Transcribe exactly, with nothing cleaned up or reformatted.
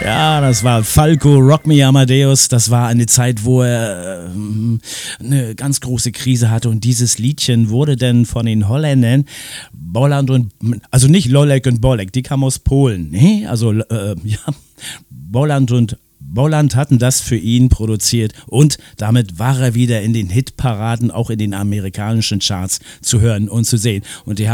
Ja, das war Falco, Rock Me Amadeus. Das war eine Zeit, wo er äh, eine ganz große Krise hatte. Und dieses Liedchen wurde dann von den Holländern, Bolland und, also nicht Lolek und Bolek, die kamen aus Polen. Nee, also äh, ja, Bolland und Bolland hatten das für ihn produziert und damit war er wieder in den Hitparaden, auch in den amerikanischen Charts zu hören und zu sehen. Und die haben